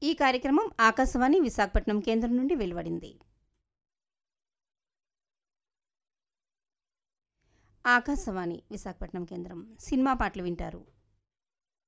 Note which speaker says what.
Speaker 1: ఈ కార్యక్రమం ఆకాశవాణి విశాఖపట్నం కేంద్రం నుండి వెలువడింది. ఆకాశవాణి విశాఖపట్నం కేంద్రం సినిమా పాటలు వింటారు.